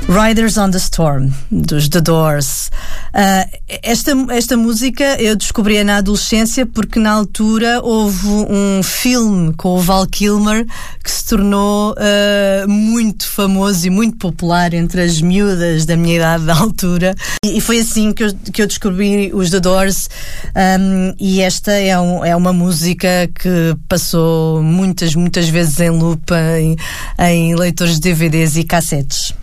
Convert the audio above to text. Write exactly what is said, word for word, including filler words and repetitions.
Riders on the Storm, dos The Doors. Uh, esta, esta música eu descobri na adolescência porque na altura houve um filme com o Val Kilmer que se tornou uh, muito famoso e muito popular entre as miúdas da minha idade da altura, e, e foi assim que eu, que eu descobri os The Doors. Um, e esta é, um, é uma música que passou muitas, muitas vezes em loop em, em leitores de D V Ds e cassetes.